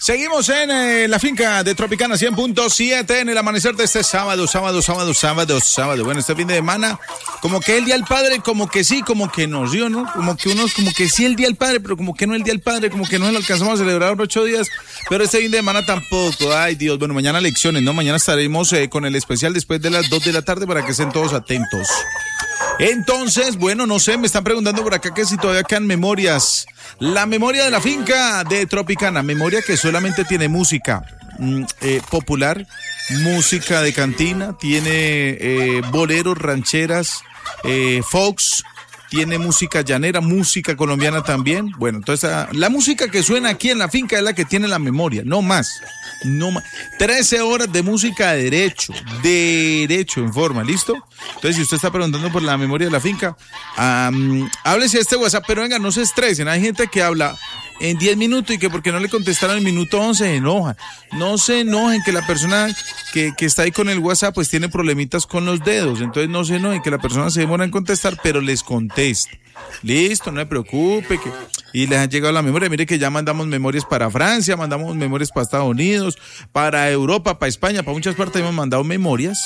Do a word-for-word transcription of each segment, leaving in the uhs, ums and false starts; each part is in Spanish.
Seguimos en eh, la finca de Tropicana cien punto siete en el amanecer de este sábado, sábado, sábado, sábado, sábado. Bueno, este fin de semana, como que el Día del Padre, como que sí, como que no, ¿sí o no? Como que unos, como que sí el Día del Padre, pero como que no el Día del Padre, como que no lo alcanzamos a celebrar por ocho días, pero este fin de semana tampoco. Ay, Dios, bueno, mañana lecciones, ¿no? Mañana estaremos eh, con el especial después de las dos de la tarde para que estén todos atentos. Entonces, bueno, no sé, me están preguntando por acá que si todavía quedan memorias. La memoria de la finca de Tropicana, memoria que solamente tiene música mm, eh, popular, música de cantina, tiene eh, boleros, rancheras, eh, folks, tiene música llanera, música colombiana también. Bueno, entonces la, la música que suena aquí en la finca es la que tiene la memoria, no más. No más. trece horas de música de derecho, derecho en forma, ¿listo? Entonces, si usted está preguntando por la memoria de la finca, um, háblese a este WhatsApp, pero venga, no se estresen. Hay gente que habla en diez minutos y que porque no le contestaron en el minuto once se enoja. No se enojen que la persona que, que está ahí con el WhatsApp pues tiene problemitas con los dedos. Entonces no se enojen que la persona se demora en contestar, pero les contesta. Listo, no me preocupe. Que... Y les han llegado la memoria. Mire que ya mandamos memorias para Francia, mandamos memorias para Estados Unidos, para Europa, para España, para muchas partes hemos mandado memorias.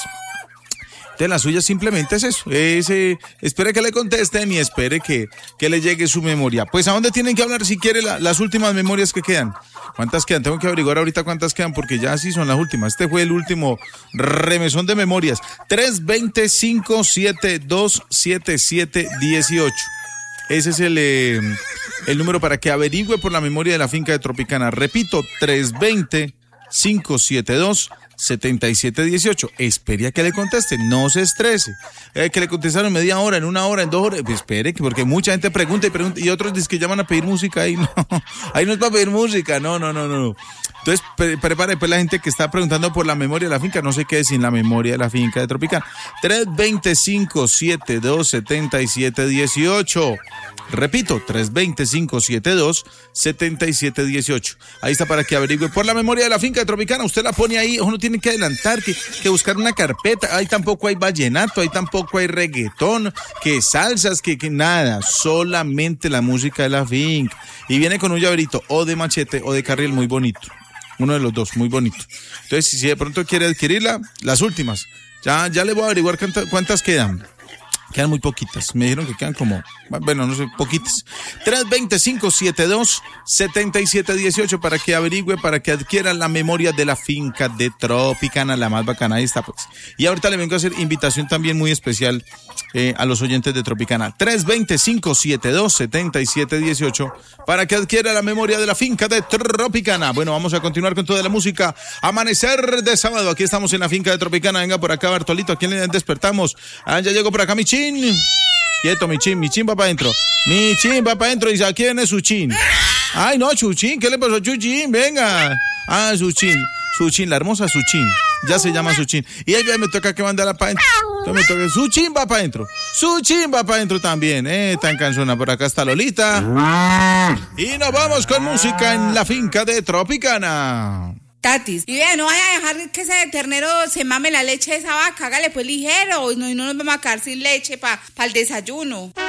De la suya simplemente es eso, es, eh, espere que le contesten y espere que, que le llegue su memoria. Pues ¿a dónde tienen que hablar si quiere la, las últimas memorias que quedan? ¿Cuántas quedan? Tengo que averiguar ahorita cuántas quedan porque ya sí son las últimas. Este fue el último remesón de memorias. tres dos cero, cinco siete dos, siete siete uno ocho. Ese es el, eh, el número para que averigüe por la memoria de la finca de Tropicana. Repito, tres dos cero, cinco siete dos, siete siete uno ocho. Espere a que le conteste, no se estrese. Eh, que le contestaron media hora, en una hora, en dos horas. Pues espere, porque mucha gente pregunta y pregunta y otros dicen que llaman a pedir música. Ahí no, ahí no es para pedir música, no, no, no, no. Entonces, pre prepare pues la gente que está preguntando por la memoria de la finca, no se quede sin la memoria de la finca de Tropicana. tres dos cero, cinco siete dos, siete siete uno ocho. Repito, tres dos cero, cinco siete dos, siete siete uno ocho. Ahí está para que averigüe por la memoria de la finca de Tropicana. Usted la pone ahí, uno tiene que adelantar, que, que buscar una carpeta. Ahí tampoco hay vallenato, ahí tampoco hay reggaetón, que salsas, que, que nada. Solamente la música de la finca. Y viene con un llaverito o de machete o de carril muy bonito. Uno de los dos, muy bonito. Entonces, si de pronto quiere adquirirla, las últimas. Ya, ya le voy a averiguar cuántas, cuántas quedan. Quedan muy poquitas. Me dijeron que quedan como, bueno, no sé, poquitas. tres dos cero, cinco siete dos, siete siete uno ocho para que averigüe, para que adquiera la memoria de la finca de Tropicana, la más bacana. Ahí está, pues. Y ahorita le vengo a hacer invitación también muy especial eh, a los oyentes de Tropicana. tres dos cero, cinco siete dos, siete siete uno ocho para que adquiera la memoria de la finca de Tropicana. Bueno, vamos a continuar con toda la música. Amanecer de sábado. Aquí estamos en la finca de Tropicana. Venga por acá, Bartolito. ¿A quién le despertamos? Ah, ya llegó por acá mi chin. Quieto, mi chin, mi chin va para adentro. Mi chin va para adentro. ¿Y a quién es su chin? Ay, no, Chuchín. ¿Qué le pasó a Chuchín? Venga. Ah, su chin. Su chin, la hermosa su chin. Ya se llama su chin. Y ella me toca que mandarla para adentro. Me toca. Su chin va para adentro. Su chin va para adentro también. Eh, tan cansona. Por acá está Lolita. Y nos vamos con música en la finca de Tropicana. Tatis. Y vea, no vaya a dejar que ese ternero se mame la leche de esa vaca. Hágale pues ligero. Y no, y no nos vamos a quedar sin leche para pa el desayuno.